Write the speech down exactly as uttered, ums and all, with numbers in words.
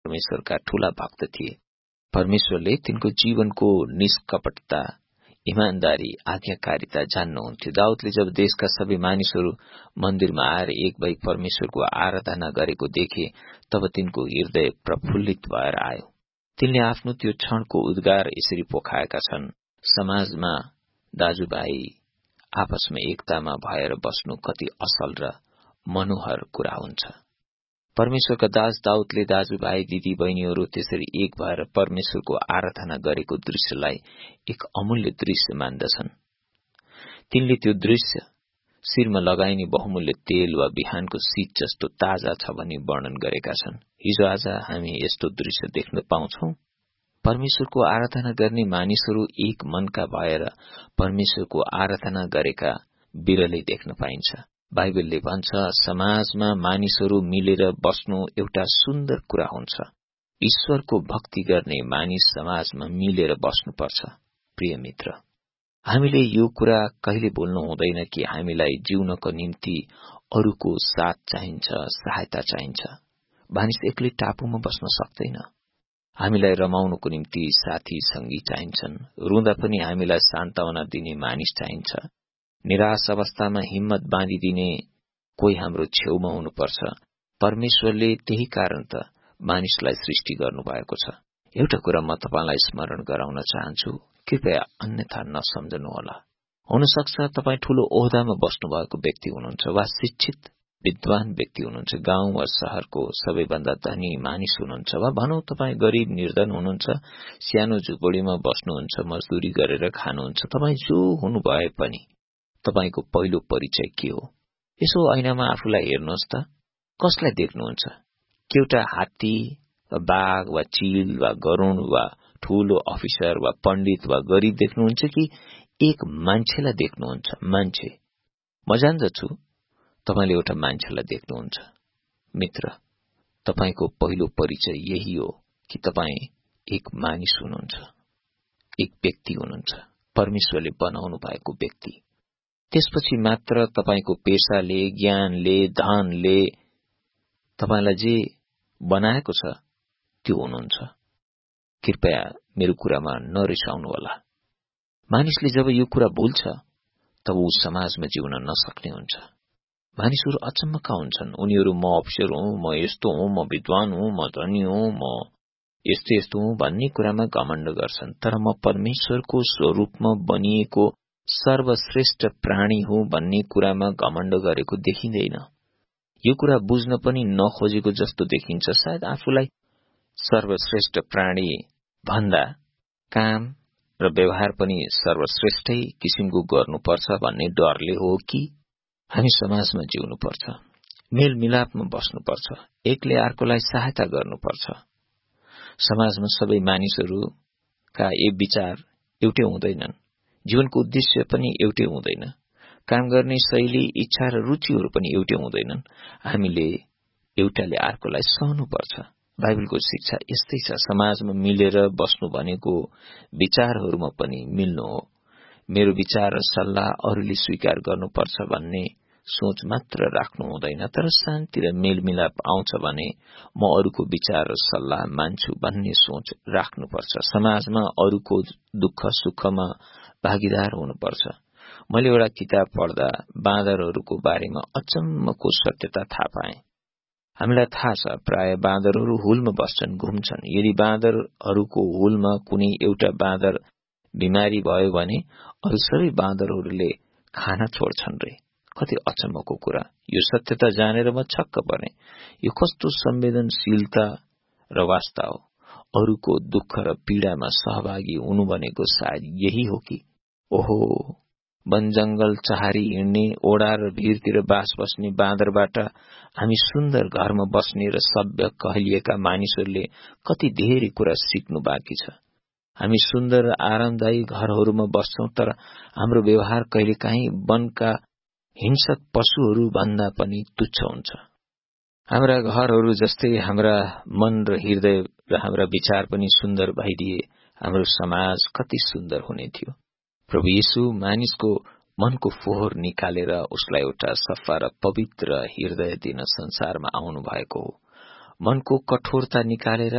परमेश्वरका ठूला भक्त थिए। परमेश्वरले तिनको जीवनको निष्कपटता, इमानदारी, आज्ञाकारिता जान्नुहुन्थ्यो। दाउदले जब देशका सबै मानिसहरू मन्दिरमा आएर एक भई परमेश्वरको आराधना गरेको देखे, तब तिनको हृदय प्रफुल्लित भएर आयो। तिनले आफ्नो त्यो क्षणको उद्गार यसरी पोखाएका छन्, समाजमा दाजुभाइ आपसमा एकतामा भएर बस्नु कति असल र मनोहर कुरा हुन्छ। परमेश्वरका दास दाउदले दाजुभाइ दिदी बहिनीहरू त्यसरी एक भएर परमेश्वरको आराधना गरेको दृश्यलाई एक अमूल्य दृश्य मान्दछन्। तिनले त्यो दृश्य शिरमा लगाइने बहुमूल्य तेल वा बिहानको शीत जस्तो ताजा छ भनी वर्णन गरेका छन्। हिजो आज हामी यस्तो दृश्य देख्न पाउँछौं। परमेश्वरको आराधना गर्ने मानिसहरू एक मनका भएर परमेश्वरको आराधना गरेका बिरलै देख्न पाइन्छ। बाइबलले भन्छ, समाजमा मानिसहरू मिलेर बस्नु एउटा सुन्दर कुरा हुन्छ। ईश्वरको भक्ति गर्ने मानिस समाजमा मिलेर बस्नुपर्छ। प्रिय मित्र, हामीले यो कुरा कहिले बोल्नु हुँदैन कि हामीलाई जिउनको निम्ति अरूको साथ चाहिन्छ, सहायता चाहिन्छ। मानिस एक्लै टापुमा बस्न सक्दैन। हामीलाई रमाउनुको निम्ति साथी संगी चाहिन्छन्। रुँदा पनि हामीलाई सान्त्वना दिने मानिस चाहिन्छ। निराश अवस्थामा हिम्मत बाँधिदिने कोही हाम्रो छेउमा हुनुपर्छ। परमेश्वरले त्यही कारण त मानिसलाई सृष्टि गर्नुभएको छ। एउटा कुरा म तपाईलाई स्मरण गराउन चाहन्छु, कृपया अन्यथा नसम्झनुहोला। हुन सक्छ तपाई ठूलो ओहदामा बस्नुभएको व्यक्ति हुनुहुन्छ वा शिक्षित विद्वान व्यक्ति हुनुहुन्छ, गाउँ वा शहरको सबैभन्दा धनी मानिस हुनुहुन्छ, वा भनौं तपाई गरीब निर्धन हुनुहुन्छ, सानो झुपडीमा बस्नुहुन्छ, मजदुरी गरेर खानुहुन्छ। तपाई जो हुनु भए पनि तपाईको पहिलो परिचय के हो? यसो ऐनामा आफूलाई हेर्नुहोस् त, कसलाई देख्नुहुन्छ? के एउटा हात्ती वा बाघ वा चील वा गरुण वा ठूलो अफिसर वा पण्डित वा गरीब देख्नुहुन्छ कि एक मान्छेलाई देख्नुहुन्छ? मान्छे। म जान्दछु तपाईले एउटा मान्छेलाई देख्नुहुन्छ। मित्र, तपाईको पहिलो परिचय यही हो कि तपाई एक मानिस हुनुहुन्छ, एक व्यक्ति हुनुहुन्छ, परमेश्वरले बनाउनु भएको व्यक्ति। त्यसपछि मात्र तपाईको पेशाले, ज्ञानले, धनले तपाईलाई जे बनाएको छ त्यो हुनुहुन्छ। कृपया मेरो कुरामा नरिसाउनु होला। मानिसले जब यो कुरा भुल्छ तब ऊ समाजमा जिउन नसक्ने हुन्छ। मानिसहरू अचम्मका हुन्छन्। उनीहरू म अफिसर हुँ, म यस्तो हुँ, म विद्वान हुँ, म धनी हुँ, म यस्तो यस्तो हुँ भन्ने कुरामा घमण्ड गर्छन्। तर म परमेश्वरको स्वरूपमा बनिएको सर्वश्रेष्ठ प्राणी हुँ भन्ने कुरामा घमण्ड गरेको देखिँदैन। यो कुरा बुझ्न पनि नखोजेको जस्तो देखिन्छ। सायद आफूलाई सर्वश्रेष्ठ प्राणी भन्दा काम र व्यवहार पनि सर्वश्रेष्ठै किसिमको गर्नुपर्छ भन्ने डरले हो कि? हामी समाजमा जिउनुपर्छ, मेलमिलापमा बस्नुपर्छ, एकले अर्कोलाई सहायता गर्नुपर्छ। समाजमा सबै मानिसहरूका एक विचार एउटै हुँदैनन्, जीवनको उद्देश्य पनि एउटै हुँदैन, काम गर्ने शैली, इच्छा र रुचिहरू पनि एउटै हुँदैनन्। हामीले एउटाले अर्कोलाई सहनुपर्छ। बाइबलको शिक्षा यस्तै छ। समाजमा मिलेर बस्नु भनेको विचारहरूमा पनि मिल्नु हो। मेरो विचार र सल्लाह अरूले स्वीकार गर्नुपर्छ भन्ने सोच मात्र राख्नु हुँदैन, तर शान्ति र मेलमिलाप आउँछ भने म अरूको विचार र सल्लाह मान्छु भन्ने सोच राख्नुपर्छ। समाजमा अरूको दुःख सुखमा भागीदार हुनुपर्छ। मैले एउटा किताब पढ्दा बाँदरहरूको बारेमा अचम्मको सत्यता थाहा पाएँ। हामीलाई थाहा छ प्राय बाँदरहरू हुलमा बस्छन्, घुम्छन्। यदि बाँदरहरूको हुलमा कुनै एउटा बाँदर बिमारी भयो भने अरू सबै बाँदरहरूले खाना छोड्छन् रे। कति अचम्मको कुरा। यो सत्यता जानेर म छक्क परेँ। यो कस्तो संवेदनशीलता र वास्ता हो। अरूको दुःख र पीडामा सहभागी हुनु भनेको सायद यही हो कि? ओहो, वन जंगल चहारी हिँड्ने, ओडा र भिरतिर बास बस्ने बाँदरबाट हामी सुन्दर घरमा बस्ने र सभ्य कहलिएका मानिसहरूले कति धेरै कुरा सिक्नु बाँकी छ। हामी सुन्दर र आरामदायी घरहरूमा बस्छौं, तर हाम्रो व्यवहार कहिलेकाहीँ वनका हिंसक पशुहरू भन्दा पनि तुच्छ हुन्छ। हाम्रा घरहरू जस्तै हाम्रा मन र हृदय र हाम्रा विचार पनि सुन्दर भइदिए हाम्रो समाज कति सुन्दर हुने थियो। प्रभु येशू मानिसको मनको फोहोर निकालेर उसलाई एउटा सफा र पवित्र हृदय दिन संसारमा आउनु भएको हो। मनको कठोरता निकालेर